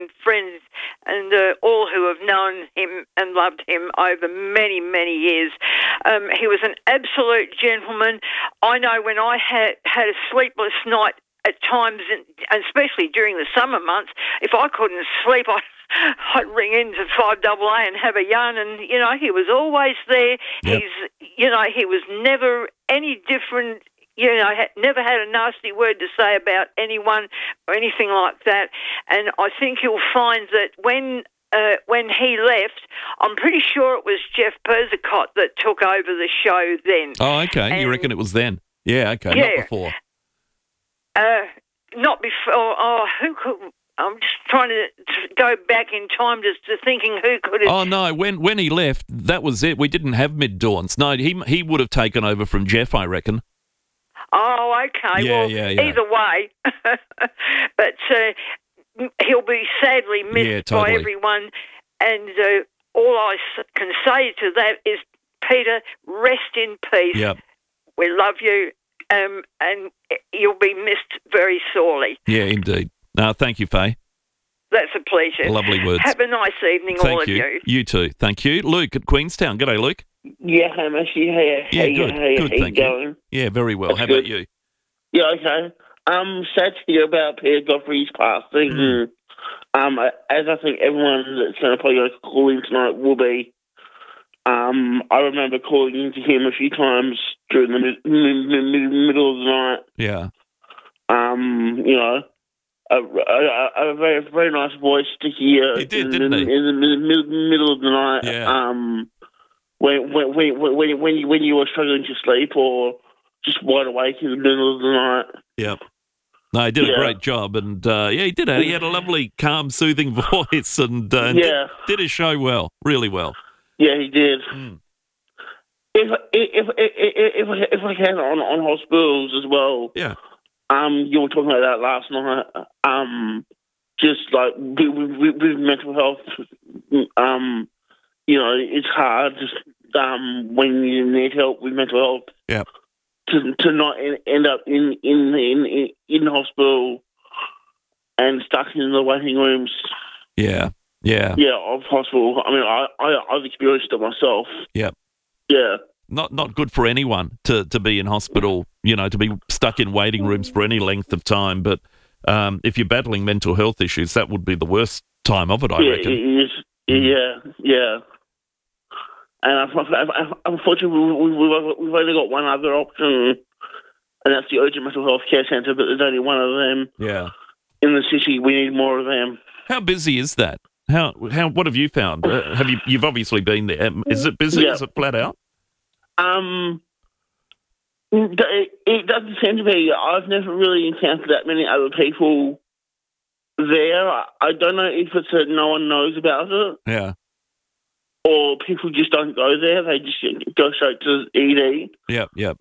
friends and all who have known him and loved him over many, many years. He was an absolute gentleman. I know when I had a sleepless night at times, and especially during the summer months, if I couldn't sleep, I'd ring into 5AA and have a yarn, and, he was always there. Yep. He was never any different, never had a nasty word to say about anyone or anything like that. And I think you'll find that when he left, I'm pretty sure it was Jeff Perzicott that took over the show then. Oh, okay. And you reckon it was then? Yeah, okay. Yeah. Not before. Not before. Oh, who could? I'm just trying to go back in time, just to thinking who could have. Oh no, when he left, that was it. We didn't have mid-dawns. No, he would have taken over from Jeff, I reckon. Oh, okay. Yeah, well, yeah. Either way, but he'll be sadly missed totally. by everyone. And all I can say to that is, Peter, rest in peace. Yep. We love you, and you'll be missed very sorely. Yeah, indeed. Thank you, Faye. That's a pleasure. Lovely words. Have a nice evening, all Thank of you. you. You too. Thank you. Luke at Queenstown. G'day, Luke. Yeah, hey, Messi. How Good, you thank you. going? Yeah, very well. That's How good. about you? Yeah, okay. Sad to hear about Peter Godfrey's passing. As I think everyone that's going to probably call in tonight will be, I remember calling into him a few times during the middle of the night. Yeah. A very, very nice voice to hear. He did, in didn't he? the middle of the night. Yeah. When you were struggling to sleep or just wide awake in the middle of the night. Yep. No, he did a great job, and he did. He had a lovely, calm, soothing voice, and did his show well, really well. Yeah, he did. If I can on hospitals as well. Yeah. You were talking about that last night. Just like with mental health, it's hard just when you need help with mental health. Yeah. To not end up in hospital and stuck in the waiting rooms. Yeah. Yeah. Yeah, of hospital. I mean, I've experienced it myself. Yep. Yeah. Not good for anyone to be in hospital, to be stuck in waiting rooms for any length of time. But if you're battling mental health issues, that would be the worst time of it, I reckon. It is. Yeah. And unfortunately, we've only got one other option, and that's the urgent mental health care centre, but there's only one of them. Yeah. In the city, we need more of them. How busy is that? How? What have you found? You've obviously been there. Is it busy? Yeah. Is it flat out? It doesn't seem to be. I've never really encountered that many other people there. I don't know if it's that no one knows about it. Yeah. Or people just don't go there. They just go straight to ED. Yep. Yeah.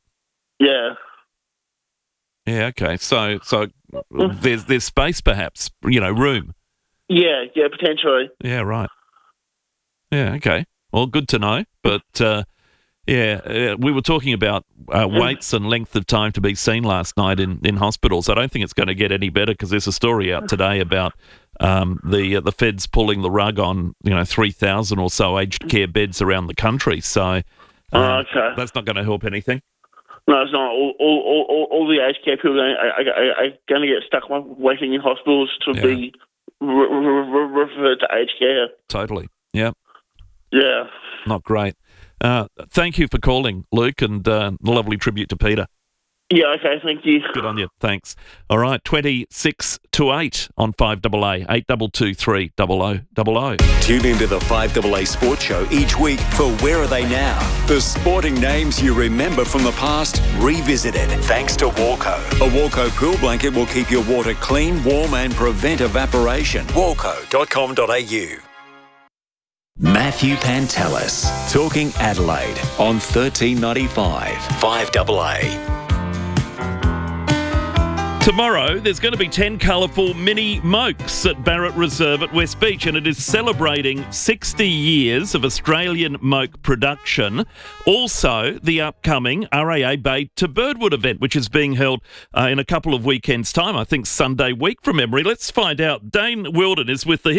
Yeah, okay. So there's space perhaps, room. Yeah, potentially. Yeah, right. Yeah, okay. Well, good to know. But, we were talking about waits and length of time to be seen last night in hospitals. I don't think it's going to get any better because there's a story out today about the feds pulling the rug on 3,000 or so aged care beds around the country. So okay. That's not going to help anything. No, it's not. All the aged care people are going to get stuck waiting in hospitals to be referred to aged care. Totally. Yeah. Yeah. Not great. Thank you for calling, Luke, and a lovely tribute to Peter. Yeah, okay, thank you. Good on you. Thanks. All right, 26 to 8 on 5AA, 8223 0000. Tune into the 5AA Sports Show each week for Where Are They Now? The sporting names you remember from the past, revisited. Thanks to Walco. A Walco pool blanket will keep your water clean, warm and prevent evaporation. Walco.com.au. Matthew Pantelis, talking Adelaide on 1395 5AA. Tomorrow, there's going to be 10 colourful mini mokes at Barrett Reserve at West Beach, and it is celebrating 60 years of Australian moke production. Also, the upcoming RAA Bay to Birdwood event, which is being held in a couple of weekends' time, I think Sunday week from memory. Let's find out. Dane Wilden is with the